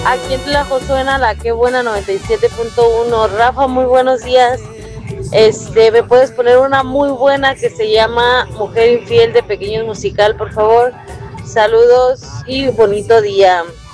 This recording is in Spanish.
Aquí en Tlajo suena la que buena 97.1. Rafa, muy buenos días. Me puedes poner una muy buena que se llama Mujer Infiel de Pequeños Musical, por favor. Saludos y bonito día.